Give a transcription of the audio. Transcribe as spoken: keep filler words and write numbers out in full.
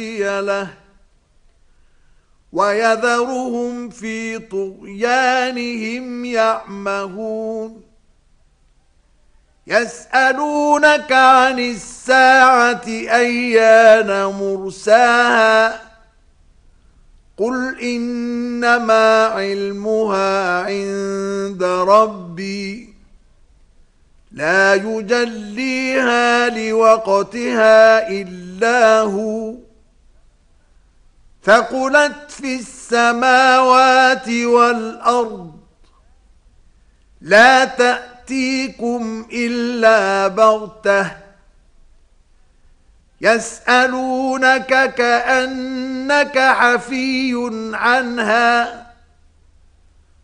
له ويذرهم في طغيانهم يعمهون يسألونك عن الساعة أيان مرساها قل إنما علمها عند ربي لا يجليها لوقتها إلا هو ثقلت في السماوات والأرض لا تأتيكم إلا بغتة يسألونك كأنك حفي عنها